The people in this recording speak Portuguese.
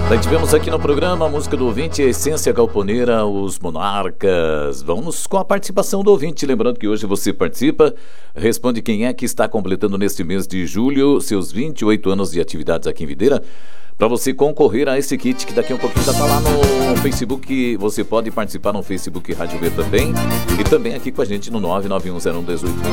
Daí tivemos aqui no programa a música do ouvinte, Essência Galponeira, Os Monarcas. Vamos com a participação do ouvinte. Lembrando que hoje você participa, responde quem é que está completando neste mês de julho seus 28 anos de atividades aqui em Videira, para você concorrer a esse kit que daqui a um pouquinho já está lá no Facebook. Você pode participar no Facebook Rádio B também, e também aqui com a gente no 9910118